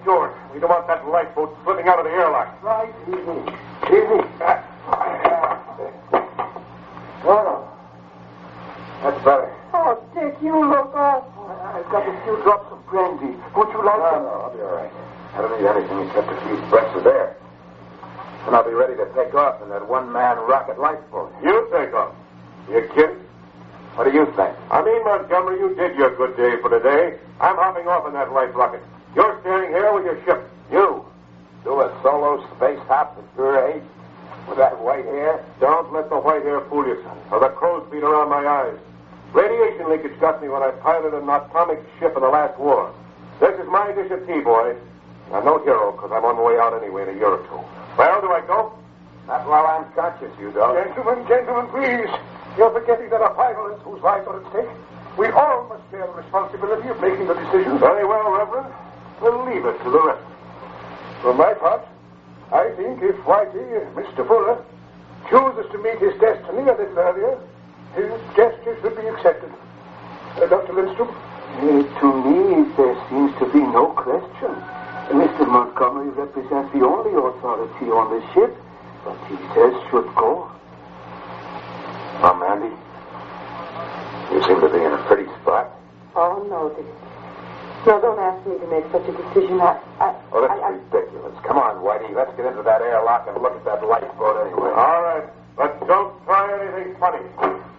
sure. We don't want that lifeboat slipping out of the airlock. Right, easy. Well, that's better. Oh, Dick, you look awful. I've got a few drops of brandy. Would you like some? No, I'll be all right. I don't need anything except a few breaths of air. And I'll be ready to take off in that one-man rocket lifeboat. You take off? You kidding? What do you think? I mean, Montgomery, you did your good day for today. I'm hopping off in that light rocket. You're staying here with your ship. You. Do a solo space hop at your age? With that white hair? Don't let the white hair fool you, son, or the crow's feet around my eyes. Radiation leakage got me when I piloted an atomic ship in the last war. This is my dish of tea, boys. I'm no hero, because I'm on my way out anyway in a year or two. Well, do I go? Not while I'm conscious, you don't. Gentlemen, please. You're forgetting there are pilots whose lives are at stake. We all must bear the responsibility of making the decisions. Very well, Reverend. We'll leave it to the rest. For my part, I think if Whitey, Mr. Fuller, chooses to meet his destiny a little earlier, his gesture should be accepted. Dr. Lindstrom? To me, there seems to be no question. Mr. Montgomery represents the only authority on the ship, but he says should go. Well, Mandy, you seem to be in a pretty spot. Oh, no, Dick. No, don't ask me to make such a decision. Oh, that's ridiculous. Come on, Whitey. Let's get into that airlock and look at that lifeboat anyway. All right, but don't try anything funny.